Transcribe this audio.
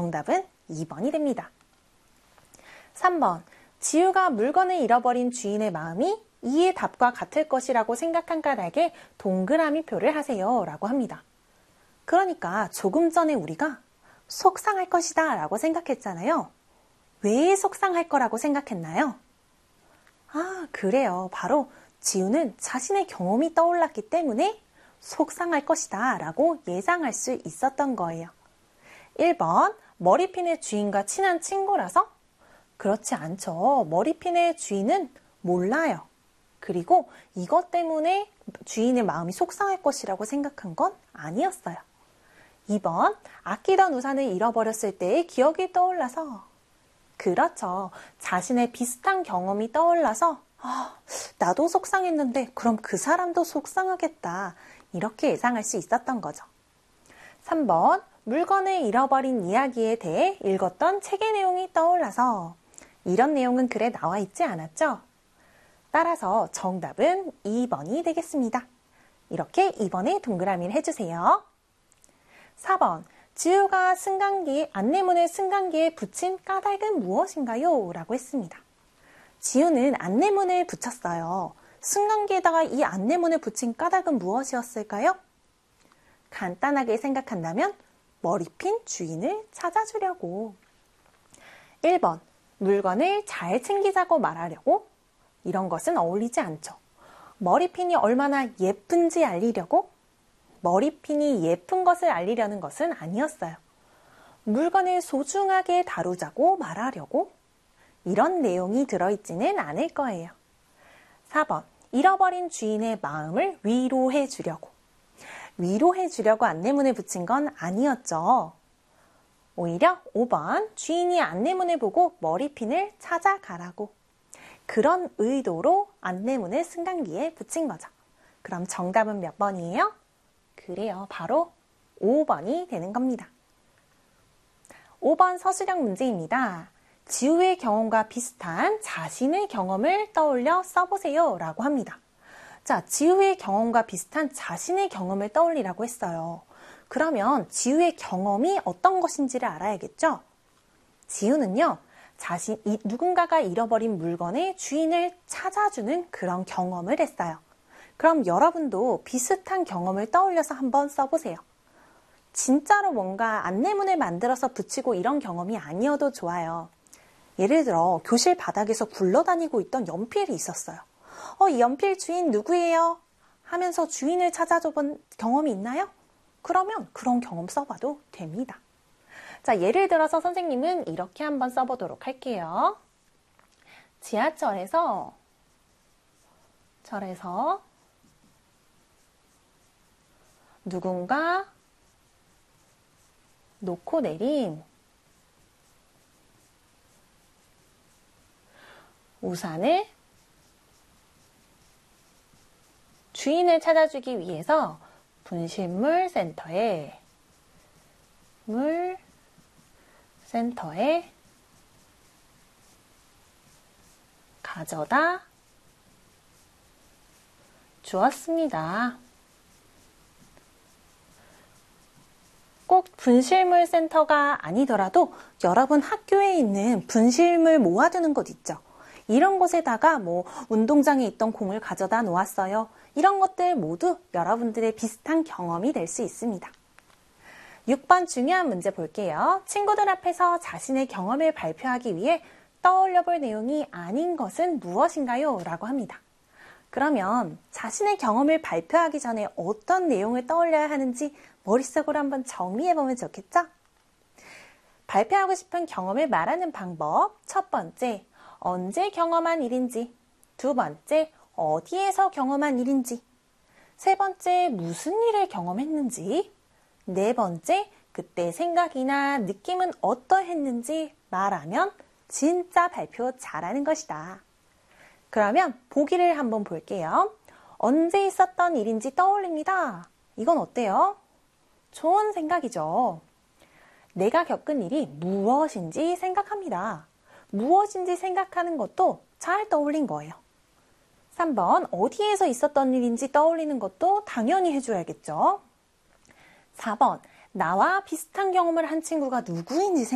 정답은 2번이 됩니다. 3번, 지우가 물건을 잃어버린 주인의 마음이 이의 답과 같을 것이라고 생각한 까닭에 동그라미 표를 하세요 라고 합니다. 그러니까 조금 전에 우리가 속상할 것이다 라고 생각했잖아요. 왜 속상할 거라고 생각했나요? 그래요. 바로 지우는 자신의 경험이 떠올랐기 때문에 속상할 것이다 라고 예상할 수 있었던 거예요. 1번, 머리핀의 주인과 친한 친구라서? 그렇지 않죠. 머리핀의 주인은 몰라요. 그리고 이것 때문에 주인의 마음이 속상할 것이라고 생각한 건 아니었어요. 2번, 아끼던 우산을 잃어버렸을 때의 기억이 떠올라서. 그렇죠. 자신의 비슷한 경험이 떠올라서 나도 속상했는데 그럼 그 사람도 속상하겠다. 이렇게 예상할 수 있었던 거죠. 3번, 물건을 잃어버린 이야기에 대해 읽었던 책의 내용이 떠올라서. 이런 내용은 글에 나와 있지 않았죠? 따라서 정답은 2번이 되겠습니다. 이렇게 2번에 동그라미를 해주세요. 4번, 지우가 안내문을 승강기에 붙인 까닭은 무엇인가요? 라고 했습니다. 지우는 안내문을 붙였어요. 승강기에다가 이 안내문을 붙인 까닭은 무엇이었을까요? 간단하게 생각한다면 머리핀 주인을 찾아주려고. 1번, 물건을 잘 챙기자고 말하려고? 이런 것은 어울리지 않죠. 머리핀이 얼마나 예쁜지 알리려고? 머리핀이 예쁜 것을 알리려는 것은 아니었어요. 물건을 소중하게 다루자고 말하려고? 이런 내용이 들어있지는 않을 거예요. 4번, 잃어버린 주인의 마음을 위로해 주려고. 위로해 주려고 안내문을 붙인 건 아니었죠. 오히려 5번, 주인이 안내문을 보고 머리핀을 찾아가라고. 그런 의도로 안내문을 승강기에 붙인 거죠. 그럼 정답은 몇 번이에요? 그래요. 바로 5번이 되는 겁니다. 5번 서술형 문제입니다. 지우의 경험과 비슷한 자신의 경험을 떠올려 써보세요 라고 합니다. 자, 지우의 경험과 비슷한 자신의 경험을 떠올리라고 했어요. 그러면 지우의 경험이 어떤 것인지를 알아야겠죠? 지우는요, 누군가가 잃어버린 물건의 주인을 찾아주는 그런 경험을 했어요. 그럼 여러분도 비슷한 경험을 떠올려서 한번 써보세요. 진짜로 뭔가 안내문을 만들어서 붙이고 이런 경험이 아니어도 좋아요. 예를 들어 교실 바닥에서 굴러다니고 있던 연필이 있었어요. 이 연필 주인 누구예요? 하면서 주인을 찾아줘본 경험이 있나요? 그러면 그런 경험 써봐도 됩니다. 자, 예를 들어서 선생님은 이렇게 한번 써보도록 할게요. 지하철에서 누군가 놓고 내린 우산을 주인을 찾아주기 위해서 분실물 센터에 가져다 주었습니다. 꼭 분실물 센터가 아니더라도 여러분 학교에 있는 분실물 모아두는 곳 있죠. 이런 곳에다가 운동장에 있던 공을 가져다 놓았어요. 이런 것들 모두 여러분들의 비슷한 경험이 될 수 있습니다. 6번 중요한 문제 볼게요. 친구들 앞에서 자신의 경험을 발표하기 위해 떠올려 볼 내용이 아닌 것은 무엇인가요? 라고 합니다. 그러면 자신의 경험을 발표하기 전에 어떤 내용을 떠올려야 하는지 머릿속으로 한번 정리해보면 좋겠죠? 발표하고 싶은 경험을 말하는 방법. 첫 번째, 언제 경험한 일인지. 두 번째, 어디에서 경험한 일인지. 세 번째, 무슨 일을 경험했는지. 네 번째, 그때 생각이나 느낌은 어떠했는지 말하면 진짜 발표 잘하는 것이다. 그러면 보기를 한번 볼게요. 언제 있었던 일인지 떠올립니다. 이건 어때요? 좋은 생각이죠. 내가 겪은 일이 무엇인지 생각합니다. 무엇인지 생각하는 것도 잘 떠올린 거예요. 3번, 어디에서 있었던 일인지 떠올리는 것도 당연히 해줘야겠죠. 4번, 나와 비슷한 경험을 한 친구가 누구인지